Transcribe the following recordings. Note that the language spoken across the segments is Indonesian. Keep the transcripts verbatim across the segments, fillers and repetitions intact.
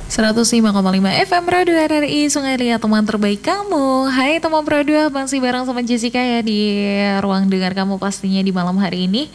seratus lima koma lima F M Radio R R I Sungai Liat, teman terbaik kamu. Hai teman Pro dua, masih bareng sama Jessica ya di ruang dengar kamu pastinya di malam hari ini.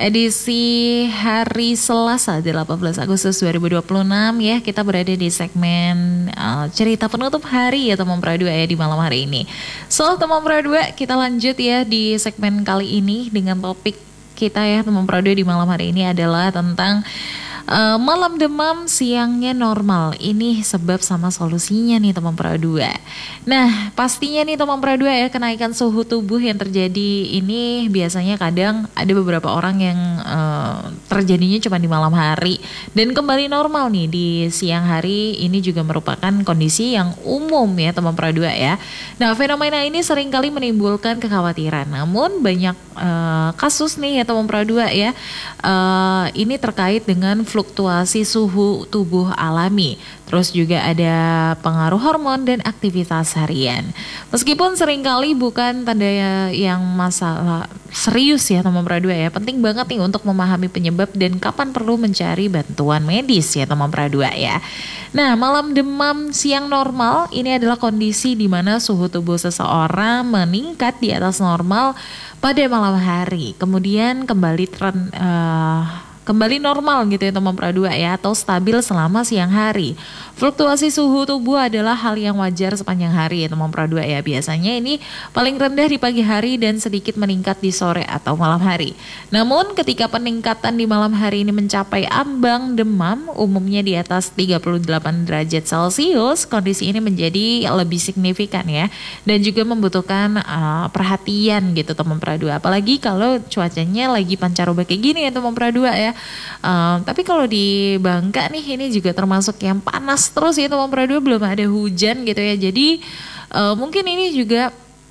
Edisi hari Selasa delapan belas Agustus dua ribu dua puluh enam ya. Kita berada di segmen uh, cerita penutup hari ya teman Pro dua ya di malam hari ini. So teman Pro dua, kita lanjut ya di segmen kali ini dengan topik kita ya teman Pro dua di malam hari ini adalah tentang Uh, malam demam siangnya normal. Ini sebab sama solusinya nih teman Pro dua. Nah pastinya nih teman Pro dua ya, kenaikan suhu tubuh yang terjadi ini biasanya kadang ada beberapa orang yang uh, terjadinya cuma di malam hari dan kembali normal nih di siang hari. Ini juga merupakan kondisi yang umum ya teman Pro dua ya. Nah fenomena ini seringkali menimbulkan kekhawatiran, namun banyak uh, kasus nih ya teman Pro dua ya, uh, ini terkait dengan fluktuasi suhu tubuh alami. Terus juga ada pengaruh hormon dan aktivitas harian. Meskipun seringkali bukan tanda yang masalah serius ya teman Pro dua ya. Penting banget nih untuk memahami penyebab dan kapan perlu mencari bantuan medis ya teman Pro dua ya. Nah malam demam siang normal ini adalah kondisi di mana suhu tubuh seseorang meningkat di atas normal pada malam hari. Kemudian kembali tren, uh, kembali normal gitu ya teman Pro dua ya, atau stabil selama siang hari. Fluktuasi suhu tubuh adalah hal yang wajar sepanjang hari ya teman Pro dua ya. Biasanya ini paling rendah di pagi hari dan sedikit meningkat di sore atau malam hari. Namun ketika peningkatan di malam hari ini mencapai ambang demam, umumnya di atas tiga puluh delapan derajat Celcius, kondisi ini menjadi lebih signifikan ya, dan juga membutuhkan uh, perhatian gitu teman Pro dua. Apalagi kalau cuacanya lagi pancaroba kayak gini ya teman Pro dua ya. Um, tapi kalau di Bangka nih ini juga termasuk yang panas terus ya teman Pro dua, belum ada hujan gitu ya. Jadi uh, mungkin ini juga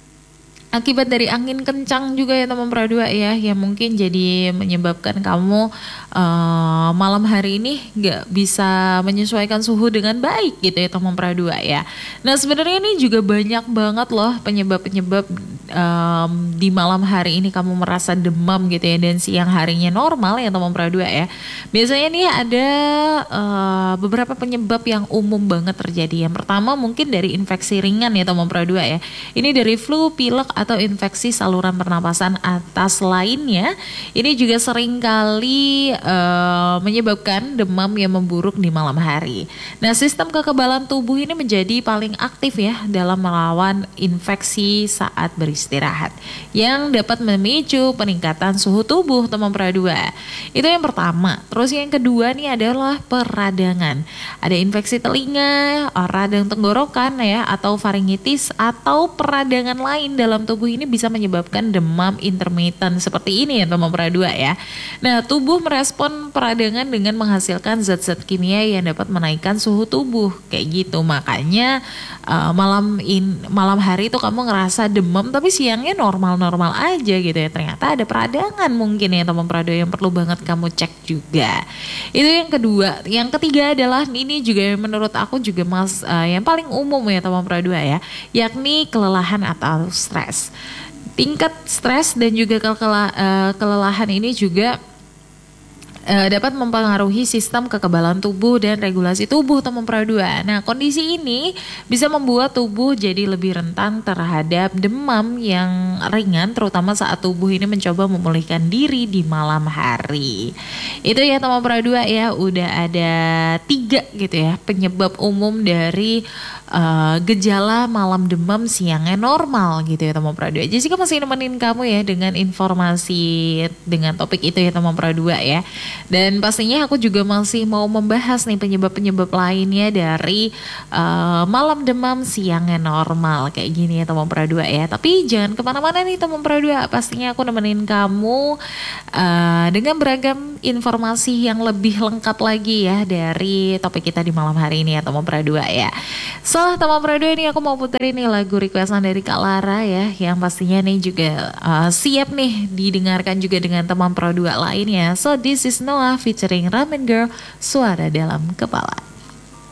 akibat dari angin kencang juga ya teman Pro dua ya, yang mungkin jadi menyebabkan kamu uh, malam hari ini gak bisa menyesuaikan suhu dengan baik gitu ya teman Pro dua ya. Nah sebenarnya ini juga banyak banget loh penyebab-penyebab um, di malam hari ini kamu merasa demam gitu ya, dan siang harinya normal ya teman Pro dua ya. Biasanya nih ada uh, beberapa penyebab yang umum banget terjadi. Yang pertama mungkin dari infeksi ringan ya teman Pro dua ya. Ini dari flu, pilek, atau infeksi saluran pernapasan atas lainnya. Ini juga seringkali uh, menyebabkan demam yang memburuk di malam hari. Nah sistem kekebalan tubuh ini menjadi paling aktif ya dalam melawan infeksi saat beristirahat, yang dapat memicu peningkatan suhu tubuh teman Pro dua. Itu yang pertama. Terus yang kedua nih adalah peradangan. Ada infeksi telinga, radang tenggorokan ya, atau faringitis, atau peradangan lain dalam tubuh tubuh ini bisa menyebabkan demam intermittent seperti ini ya teman Pro dua ya. Nah tubuh merespon peradangan dengan menghasilkan zat-zat kimia yang dapat menaikkan suhu tubuh kayak gitu. Makanya uh, malam in, malam hari itu kamu ngerasa demam tapi siangnya normal-normal aja gitu ya. Ternyata ada peradangan mungkin ya teman Pro dua, yang perlu banget kamu cek juga. Itu yang kedua. Yang ketiga adalah ini juga menurut aku juga mas uh, yang paling umum ya teman Pro dua ya, yakni kelelahan atau stres. Tingkat stres dan juga kelelahan ini juga Uh, dapat mempengaruhi sistem kekebalan tubuh dan regulasi tubuh teman Pro dua. Nah kondisi ini bisa membuat tubuh jadi lebih rentan terhadap demam yang ringan, terutama saat tubuh ini mencoba memulihkan diri di malam hari. Itu ya teman Pro dua ya, udah ada tiga gitu ya penyebab umum dari uh, gejala malam demam siangnya normal gitu ya teman Pro dua. Jessica masih nemenin kamu ya dengan informasi dengan topik itu ya teman Pro dua ya. Dan pastinya aku juga masih mau membahas nih penyebab-penyebab lainnya dari uh, malam demam siangnya normal kayak gini ya teman Pro dua ya. Tapi jangan kemana-mana nih teman Pro dua, pastinya aku nemenin kamu uh, dengan beragam informasi yang lebih lengkap lagi ya dari topik kita di malam hari ini ya teman Pro dua ya. So teman Pro dua, ini aku mau puterin nih lagu requestan dari Kak Lara ya, yang pastinya nih juga uh, siap nih didengarkan juga dengan teman Pro dua lainnya. So this is Noah featuring Ramen Girl, Suara Dalam Kepala.